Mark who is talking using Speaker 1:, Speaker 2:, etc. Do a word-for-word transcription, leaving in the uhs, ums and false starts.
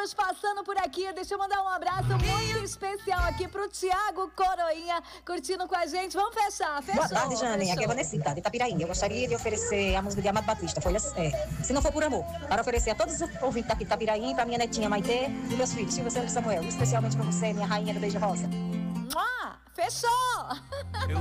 Speaker 1: Estamos passando por aqui. Deixa eu mandar um abraço muito especial aqui pro Tiago Coroinha, curtindo com a gente. Vamos fechar, fechou.
Speaker 2: Boa tarde, Jane.
Speaker 1: Fechou.
Speaker 2: Aqui é Vanessa, de Itapiraí. Eu gostaria de oferecer a música de Amado Batista, Folha, é, Se Não For Por Amor, para oferecer a todos os ouvintes daqui de Itapiraí, para minha netinha Maitê e meus filhos, Silvia, Sandra e Samuel, especialmente para você, minha rainha do Beijo Rosa.
Speaker 1: Mua! Fechou!